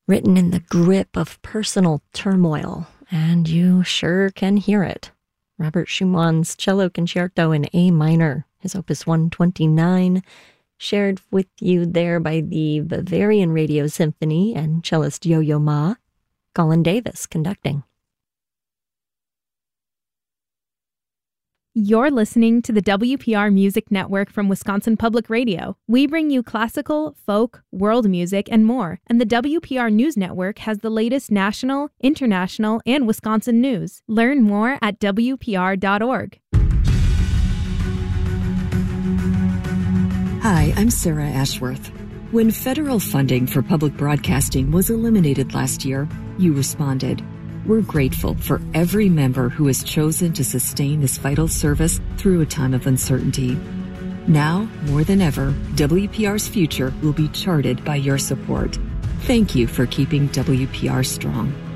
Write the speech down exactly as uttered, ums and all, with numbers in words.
written in the grip of personal turmoil, and you sure can hear it. Robert Schumann's Cello Concerto in A minor, his Opus one twenty-nine, shared with you there by the Bavarian Radio Symphony and cellist Yo-Yo Ma, Colin Davis conducting. You're listening to the W P R Music Network from Wisconsin Public Radio. We bring you classical, folk, world music, and more. And the W P R News Network has the latest national, international, and Wisconsin news. Learn more at W P R dot org. Hi, I'm Sarah Ashworth. When federal funding for public broadcasting was eliminated last year, you responded. We're grateful for every member who has chosen to sustain this vital service through a time of uncertainty. Now, more than ever, W P R's future will be charted by your support. Thank you for keeping W P R strong.